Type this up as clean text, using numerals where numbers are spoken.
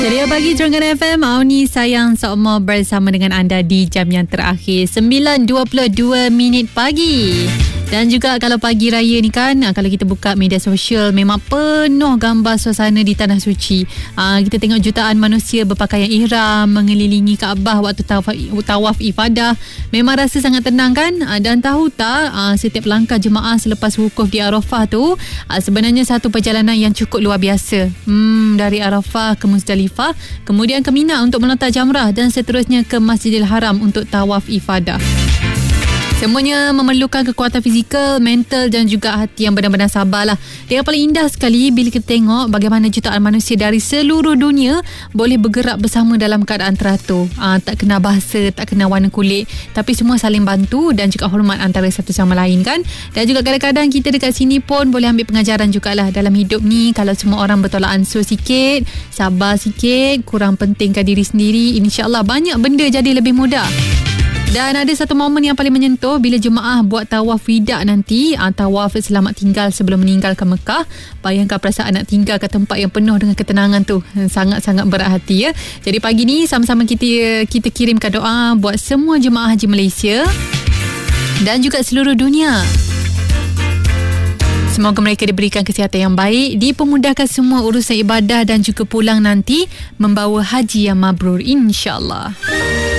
Jadi pagi Terengganu FM, Auni sayang seumur bersama dengan anda di jam yang terakhir 9.22 pagi. Dan juga kalau pagi raya ni kan, kalau kita buka media sosial memang penuh gambar suasana di Tanah Suci. Kita tengok jutaan manusia berpakaian ihram mengelilingi Kaabah waktu tawaf ifadah. Memang rasa sangat tenang kan? Dan tahu tak, setiap langkah jemaah selepas wukuf di Arafah tu sebenarnya satu perjalanan yang cukup luar biasa. Dari Arafah ke Muzdalifah, kemudian ke Mina untuk melontar jamrah dan seterusnya ke Masjidil Haram untuk tawaf ifadah. Semuanya memerlukan kekuatan fizikal, mental dan juga hati yang benar-benar sabarlah. Yang paling indah sekali bila kita tengok bagaimana jutaan manusia dari seluruh dunia boleh bergerak bersama dalam keadaan teratur. Tak kena bahasa, tak kena warna kulit, tapi semua saling bantu dan juga hormat antara satu sama lain kan. Dan juga kadang-kadang kita dekat sini pun boleh ambil pengajaran jugalah dalam hidup ni. Kalau semua orang bertolak ansur sikit, sabar sikit, kurang pentingkan diri sendiri, insyaAllah banyak benda jadi lebih mudah. Dan ada satu momen yang paling menyentuh bila jemaah buat tawaf wida nanti, tawaf selamat tinggal sebelum meninggalkan Mekah. Bayangkan perasaan nak tinggal ke tempat yang penuh dengan ketenangan tu. Sangat-sangat berat hati ya. Jadi pagi ni sama-sama kita kirimkan doa buat semua jemaah haji Malaysia dan juga seluruh dunia. Semoga mereka diberikan kesihatan yang baik, dipermudahkan semua urusan ibadah dan juga pulang nanti membawa haji yang mabrur, insya-Allah.